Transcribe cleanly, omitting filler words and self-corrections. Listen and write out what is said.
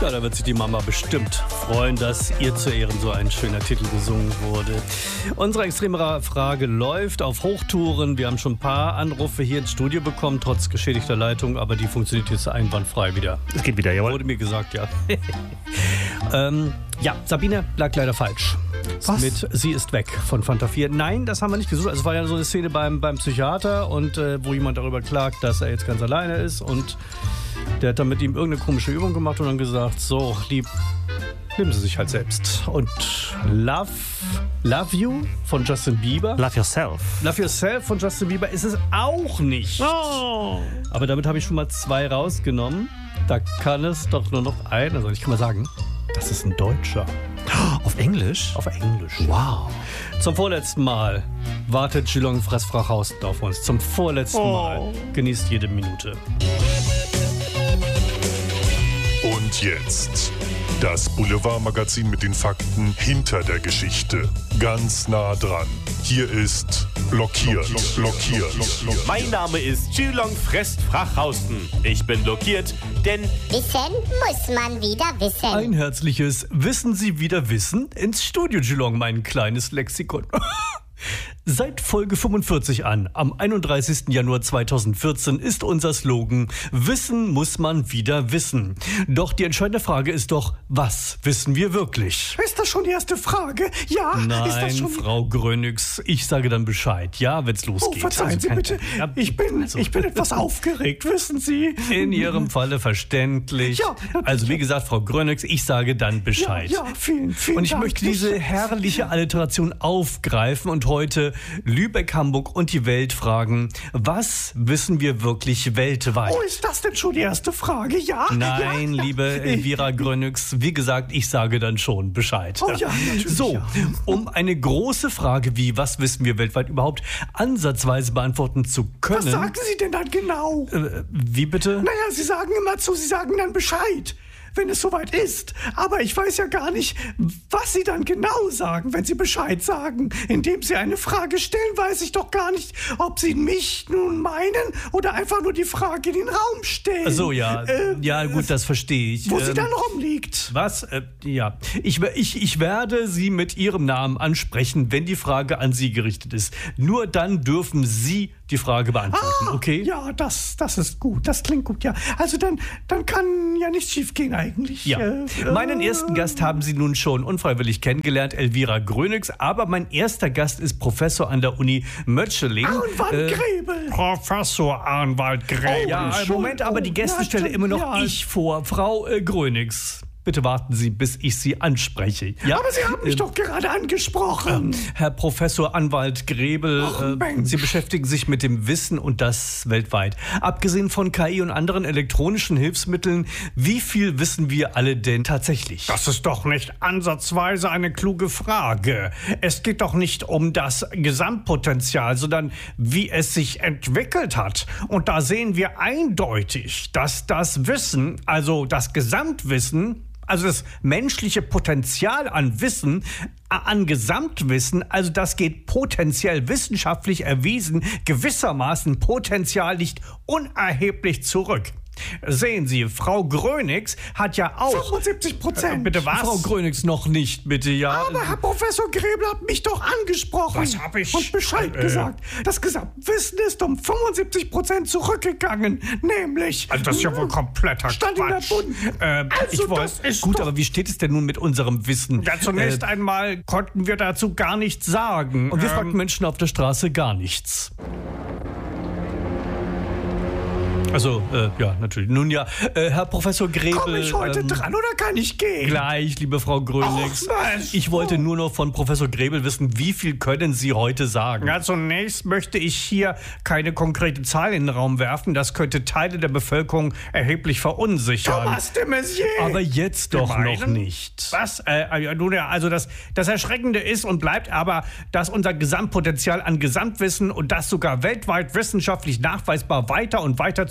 Ja, da wird sich die Mama bestimmt freuen, dass ihr zu Ehren so ein schöner Titel gesungen wurde. Unsere extreme Frage läuft auf Hochtouren. Wir haben schon ein paar Anrufe hier ins Studio bekommen, trotz geschädigter Leitung, aber die funktioniert jetzt einwandfrei wieder. Es geht wieder, jawohl. Wurde mir gesagt, ja. Ja, Sabine lag leider falsch. Was? Mit Sie ist weg von Fanta 4. Nein, das haben wir nicht gesucht. Also es war ja so eine Szene beim Psychiater und wo jemand darüber klagt, dass er jetzt ganz alleine ist und der hat dann mit ihm irgendeine komische Übung gemacht und dann gesagt, so, lieb, nehmen Sie sich halt selbst. Und Love You von Justin Bieber. Love Yourself. Love Yourself von Justin Bieber ist es auch nicht. Oh. Aber damit habe ich schon mal 2 rausgenommen. Da kann es doch nur noch ein, also ich kann mal sagen, das ist ein Deutscher. Auf Englisch? Auf Englisch. Wow. Zum vorletzten Mal wartet Geelong Fressfrachhausen auf uns. Zum vorletzten Mal. Genießt jede Minute. Und jetzt das Boulevardmagazin mit den Fakten hinter der Geschichte. Ganz nah dran. Hier ist Blockiert. Mein Name ist Geelong Fressfrachhausen. Ich bin blockiert, denn Wissen muss man wieder wissen. Ein herzliches Wissen Sie wieder Wissen ins Studio Geelong, mein kleines Lexikon. Seit Folge 45 an, am 31. Januar 2014, ist unser Slogan: Wissen muss man wieder wissen. Doch die entscheidende Frage ist doch, was wissen wir wirklich? Ist das schon die erste Frage? Ja, Nein, ist das schon... Frau Grönigs, ich sage dann Bescheid. Ja, wenn's losgeht. Oh, verzeihen Sie bitte. Ja, Ich bin etwas aufgeregt, wissen Sie. In Ihrem Falle verständlich. Ja. Also wie gesagt, Frau Grönigs, ich sage dann Bescheid. Ja, vielen Und ich Dank. möchte diese herrliche Alliteration aufgreifen und heute Lübeck, Hamburg und die Welt fragen, was wissen wir wirklich weltweit? Oh, ist das denn schon die erste Frage? Ja? Nein, ja. liebe Elvira Grönigs, wie gesagt, ich sage dann schon Bescheid. Oh ja, natürlich, So, ja. um eine große Frage wie, was wissen wir weltweit überhaupt ansatzweise beantworten zu können. Was sagen Sie denn dann genau? Wie bitte? Naja, Sie sagen immer zu, Sie sagen dann Bescheid, wenn es soweit ist. Aber ich weiß ja gar nicht, was Sie dann genau sagen, wenn Sie Bescheid sagen. Indem Sie eine Frage stellen, weiß ich doch gar nicht, ob Sie mich nun meinen oder einfach nur die Frage in den Raum stellen. Ach so, ja. Ja, gut, das verstehe ich. Wo sie dann rumliegt. Was? Ja. Ich werde Sie mit Ihrem Namen ansprechen, wenn die Frage an Sie gerichtet ist. Nur dann dürfen Sie die Frage beantworten, okay? Ja, das ist gut. Das klingt gut, ja. Also dann kann ja nichts schief gehen eigentlich. Ja. Meinen ersten Gast haben Sie nun schon unfreiwillig kennengelernt, Elvira Grönigs. Aber mein erster Gast ist Professor an der Uni Mötschelingen. Arnwald Grebel. Professor Arnwald Grebel. Ja, Moment, aber die Gäste stelle immer noch ja. ich vor. Frau Grönigs. Bitte warten Sie, bis ich Sie anspreche. Ja? Aber Sie haben mich doch gerade angesprochen. Herr Professor Anwalt Grebel, Ach, Mensch. Sie beschäftigen sich mit dem Wissen und das weltweit. Abgesehen von KI und anderen elektronischen Hilfsmitteln, wie viel wissen wir alle denn tatsächlich? Das ist doch nicht ansatzweise eine kluge Frage. Es geht doch nicht um das Gesamtpotenzial, sondern wie es sich entwickelt hat. Und da sehen wir eindeutig, dass das Wissen, also das Gesamtwissen, also das menschliche Potenzial an Wissen, an Gesamtwissen, also das geht potenziell wissenschaftlich erwiesen, gewissermaßen Potenzial liegt unerheblich zurück. Sehen Sie, Frau Grönigs hat ja auch... 75%. Bitte was? Frau Grönigs noch nicht, bitte, ja. Aber Herr Professor Grebel hat mich doch angesprochen. Was hab ich? Und Bescheid gesagt. Das Gesamtwissen ist um 75% zurückgegangen. Nämlich... Also das ist ja wohl kompletter Stand in der Quatsch. Bund. Also ich wollte... das ist Gut, doch... aber wie steht es denn nun mit unserem Wissen? Ja, zunächst einmal konnten wir dazu gar nichts sagen. Und wir fragten Menschen auf der Straße gar nichts. Also, ja, natürlich. Nun ja, Herr Professor Grebel... Komme ich heute dran oder kann ich gehen? Gleich, liebe Frau Grönigs. Ach, Mensch. Ich wollte nur noch von Professor Grebel wissen, wie viel können Sie heute sagen? Ja, zunächst möchte ich hier keine konkrete Zahl in den Raum werfen. Das könnte Teile der Bevölkerung erheblich verunsichern. Thomas de Maizière. Aber jetzt doch meinen? noch nicht. Was? Nun ja, also das Erschreckende ist und bleibt aber, dass unser Gesamtpotenzial an Gesamtwissen und das sogar weltweit wissenschaftlich nachweisbar weiter und weiter